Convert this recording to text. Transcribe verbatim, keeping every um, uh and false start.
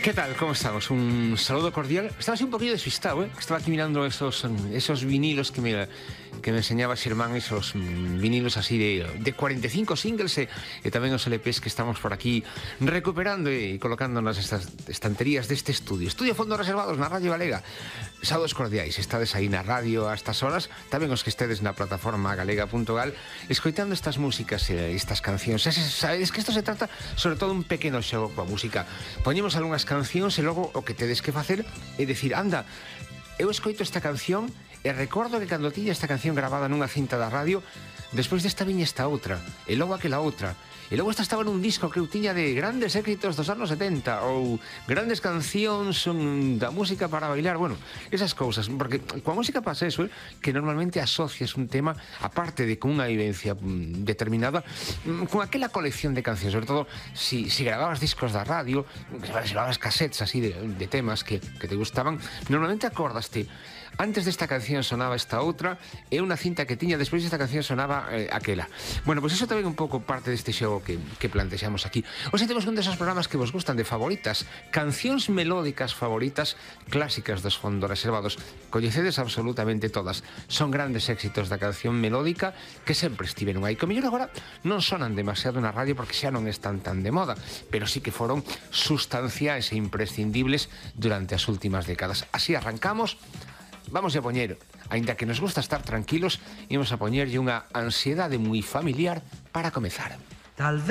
¿Qué tal? ¿Cómo estamos? Un saludo cordial. Estaba así un poquillo despistado, ¿eh? Estaba aquí mirando esos, esos vinilos que me, que me enseñaba Xermán, esos vinilos así de, de cuarenta y cinco singles e, e tamén os L Ps que estamos por aquí recuperando e colocando nas estas estanterías deste estudio. Estudio Fondos Reservados na Radio Galega. Saúdos cordiais, estades aí na radio a estas horas, tamén os que estedes na plataforma galega punto gal, escoitando estas músicas e estas cancións. Sabedes que isto se trata sobre todo un pequeno xogo coa música. Poñemos algunhas cancións e logo o que tedes que facer é dicir, anda, eu escoito esta canción e recordo que cando tiña esta canción grabada nunha cinta da radio, despois desta viña esta outra, e logo aquela outra, e logo esta estaba nun disco que eu tiña de grandes éxitos dos anos setenta, ou grandes cancións um, da música para bailar, bueno, esas cousas, porque coa música pasa eso, eh? Que normalmente asocias un tema, aparte de con unha vivencia um, determinada, um, con aquela colección de cancións, sobre todo si, si grababas discos da radio, si grababas cassettes así de, de temas que, que te gustaban, normalmente acordaste, antes desta canción sonaba esta outra e unha cinta que tiña, despois desta canción sonaba eh, aquela. Bueno, pois pues eso tamén un pouco parte deste xogo que, que plantexamos aquí. Hoxe temos un desos programas que vos gustan de favoritas, cancións melódicas favoritas clásicas dos Fondos Reservados. Coñecedes absolutamente todas. Son grandes éxitos da canción melódica que sempre estiveron aí. Que mellor agora non sonan demasiado na radio porque xa non están tan de moda, pero sí que foron sustanciais e imprescindibles durante as últimas décadas. Así arrancamos. Vamos a poñer, aínda que nos gusta estar tranquilos, imos a poñerlle unha ansiedade moi familiar para comezar. Tal vez